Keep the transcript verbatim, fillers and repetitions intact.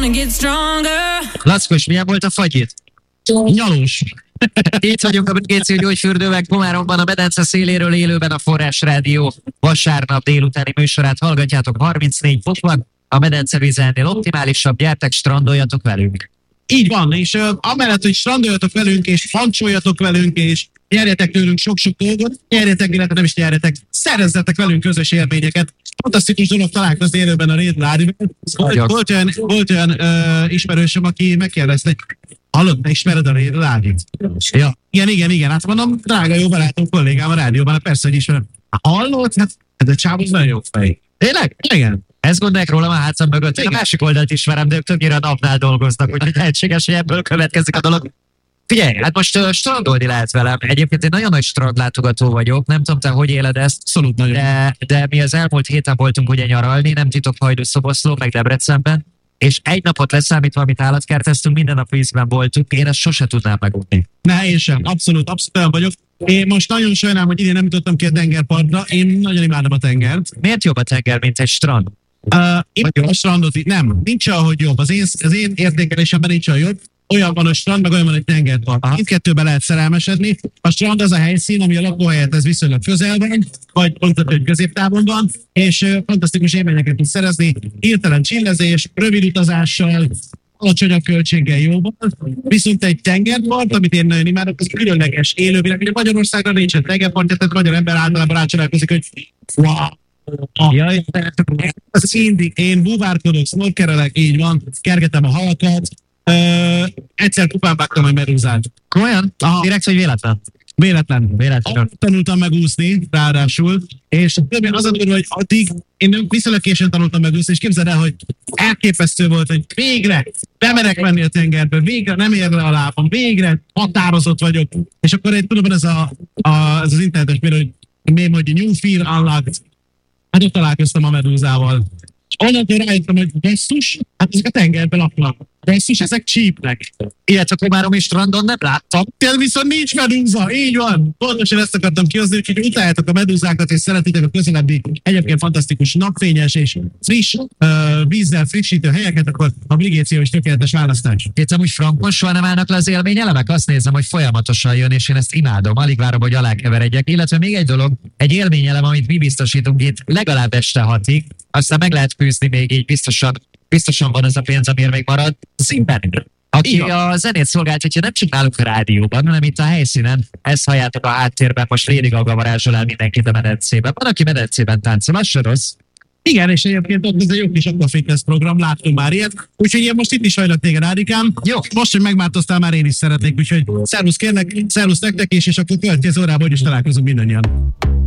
Lackos, milyen volt a fagyit? Nyalós. Itt vagyunk a Böngésző Gyógyfürdőben, Komáromban, a medence széléről élőben a Forrás Rádió vasárnap délutáni műsorát hallgatjátok, harmincnégy fok van, a medence vízennél optimálisabb, gyertek, strandoljatok velünk. Így van, és uh, amellett, hogy strandoljatok velünk, és fancsoljatok velünk, és nyerjetek tőlünk sok-sok dolgot, nyerjetek, illetve nem is nyerjetek, szerezzetek velünk közös élményeket. Fantasztikus dolog találkozni élőben a Réd Rádióban. Volt, volt olyan, volt olyan uh, ismerősöm, aki megkérdezte, hogy hallod, te ismered a Réd Rádiót? Ja. Igen, igen, igen, hát mondom, drága jó barátom, kollégám a rádióban, hát persze, hogy ismerem. Hallod? Hát ez a csáv az nagyon jó fej. Tényleg? Igen. Ezt gondolják rólam a hátszam mögött. Én a másik oldalt ismerem, de ők többnyire a napnál dolgoznak, úgyhogy lehetséges, hogy ebből következik a dolog. Figyelj, hát most uh, strandolni lehet velem. Egyébként én nagyon nagy strandlátogató vagyok, nem tudom, te hogy éled ezt, Abszolút nagyon. de, de mi az elmúlt héten voltunk ugye nyaralni, nem titok, Hajdú-Szoboszló, meg Debrecenben, és egy napot leszámítva, amit állatkerteztünk, minden nap vízben voltunk, én ezt sose tudnám megunni. Ne, én sem. Abszolút, abszolút olyan vagyok. Én most nagyon sajnálom, hogy idén nem jutottam ki a tengerpartra. Én nagyon imádom a tengert. Miért jobb a tenger, mint egy strand? Uh, én a strandot így nem. Nincs ahogy jobb. Az én, az én értékelésemben nincs olyan jobb. Olyan van a strand, meg olyan van egy tengerpart. Mindkettőben lehet szerelmesedni. A strand az a helyszín, ami a lakóhelyethez viszonylag közel van, vagy pont hogy középtávon van, és uh, fantasztikus élményeket tud szerezni. Hirtelen csillezés, rövid utazással, alacsonyabb költséggel jóban. Viszont egy tengerpart, amit én nagyon imádok, az különleges élővilág. Ugye Magyarországon nincsen tengerpart, tehát magyar ember általában rácsalálkozik, hogy wow. Jaj, Az mindig, én búvárkodok, snorkelelek, így van, kergetem a halakat. Ö, egyszer kupán vágtam egy medúzát. komolyan? Aha. Direkt, hogy véletlen? Véletlen. Véletlenül. Tanultam megúszni, ráadásul, és az a durva, hogy addig én viszonylag későn tanultam megúszni, és képzeld el, hogy elképesztő volt, hogy végre bemerek menni a tengerbe, végre nem ér le a lábam, végre határozott vagyok, és akkor egy tudom, ez, a, a, ez az internetes mérő, hogy még mondja, new fear unlocked. Hát ott találkoztam a medúzával. És onnantól rájöttem, hogy basszus, hát ezek a tengerben laknak. Basszus, ezek csípnek. Ilyet a Komáromi strandon nem láttam. Tehát viszont nincs medúza, így van. Pontosan ezt akartam kihozni, úgyhogy utáljátok a medúzákat, és szeretitek a közelebbi, egyébként fantasztikus napfényes és friss, uh, vízzel frissítő helyeket, akkor a Brigéció is tökéletes választás. Itt amúgy frankon soha nem állnak le az élményelemek? Azt nézem, hogy folyamatosan jön, és én ezt imádom. Alig várom, hogy alákeveredjek. Illetve még egy dolog, egy élményelem, amit mi biztosítunk itt legalább este hatig, aztán meg lehet fűzni még így biztosan, biztosan van az a pénz, amiért még marad. Szimpen. Aki Igen. a zenét szolgáltatja, nem csak náluk a rádióban, hanem itt a helyszínen. Ezt halljátok a háttérben, most Lady Gaga varázsol el mindenkit a medencében. Van, aki medencében táncol, az se rossz. Igen, és egyébként ott ez egy jó kis aquafitness program, láttunk már ilyet. Úgyhogy én most itt is hajlak téged, Árikám. Jó. Most, hogy megváltoztál, már én is szeretnék, úgyhogy szervusz kérlek, szervusz nektek is, és akkor következő órában hogy is találkozunk mindannyian.